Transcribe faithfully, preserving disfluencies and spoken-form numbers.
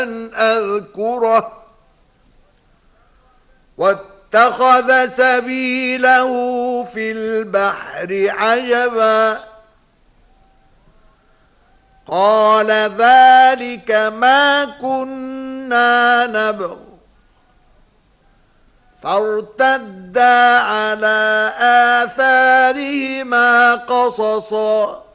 أن أذكره واتخذ سبيله في البحر عجبا قال ذلك ما كنا نبغ فارتدا على آثارهما قصصا